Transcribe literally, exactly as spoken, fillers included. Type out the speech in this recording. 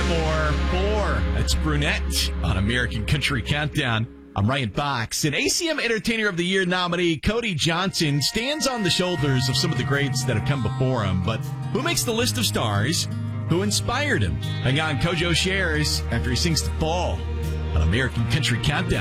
Wetmore, four. That's Brunette on American Country Countdown. I'm Ryan Fox. And A C M Entertainer of the Year nominee Cody Johnson stands on the shoulders of some of the greats that have come before him. But who makes the list of stars? Who inspired him? Hang on, Kojo shares after he sings The Fall on American Country Countdown.